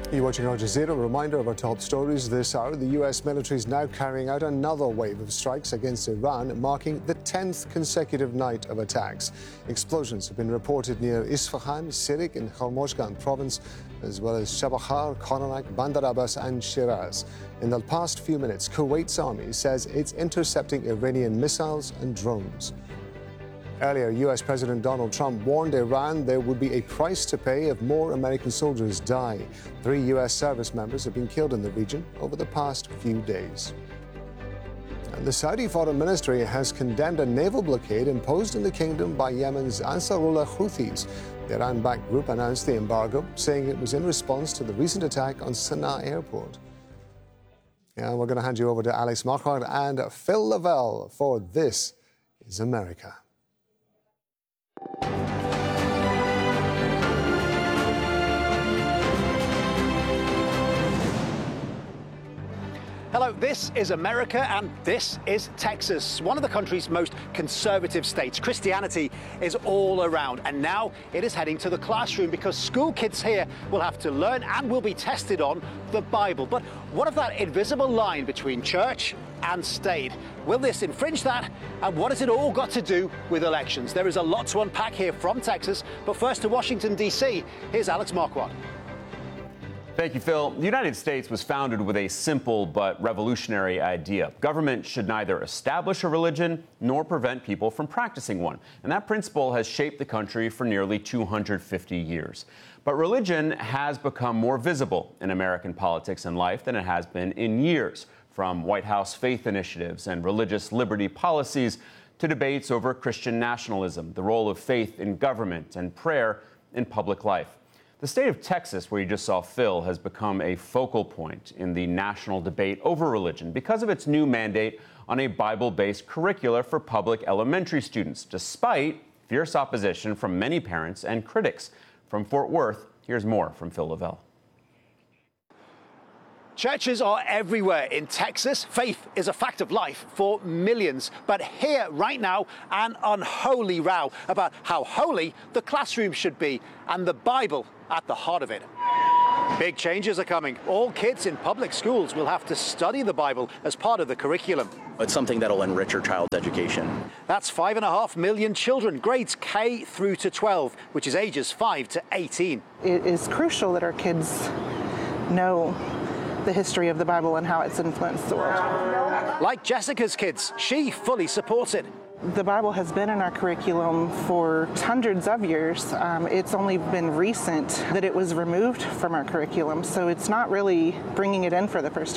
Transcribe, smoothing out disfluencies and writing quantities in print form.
You're watching Al Jazeera. A reminder of our top stories this hour. The U.S. military is now carrying out another wave of strikes against Iran, marking the 10th consecutive night of attacks. Explosions have been reported near Isfahan, Sirik, and Hormozgan province, as well as Chabahar, Konarak, Bandar Abbas, and Shiraz. In the past few minutes, Kuwait's army says it's intercepting Iranian missiles and drones. Earlier, U.S. President Donald Trump warned Iran there would be a price to pay if more American soldiers die. 3 U.S. service members have been killed in the region over the past few days. And the Saudi Foreign Ministry has condemned a naval blockade imposed in the kingdom by Yemen's Ansarullah Houthis. The Iran-backed group announced the embargo, saying it was in response to the recent attack on Sana'a airport. And we're going to hand you over to Alex Marquardt and Phil Lavelle for This is America. Hello, this is America and this is Texas, one of the country's most conservative states. Christianity is all around, and now it is heading to the classroom because school kids here will have to learn and will be tested on the Bible. But what of that invisible line between church and state? Will this infringe that? And what has it all got to do with elections? There is a lot to unpack here from Texas, but first to Washington, D.C. Here's Alex Marquardt. Thank you, Phil. The United States was founded with a simple but revolutionary idea. Government should neither establish a religion nor prevent people from practicing one. And that principle has shaped the country for nearly 250 years. But religion has become more visible in American politics and life than it has been in years, from White House faith initiatives and religious liberty policies to debates over Christian nationalism, the role of faith in government, and prayer in public life. The state of Texas, where you just saw Phil, has become a focal point in the national debate over religion because of its new mandate on a Bible-based curricula for public elementary students, despite fierce opposition from many parents and critics. From Fort Worth, here's more from Phil Lavelle. Churches are everywhere in Texas. Faith is a fact of life for millions. But here, right now, an unholy row about how holy the classroom should be, and the Bible at the heart of it. Big changes are coming. All kids in public schools will have to study the Bible as part of the curriculum. It's something that'll enrich your child's education. That's 5.5 million children, grades K through to 12, which is ages 5 to 18. It is crucial that our kids know the history of the Bible and how it's influenced the world. Like Jessica's kids, she fully supports it. The Bible has been in our curriculum for hundreds of years. It's only been recent that it was removed from our curriculum, so it's not really bringing it in for the first time.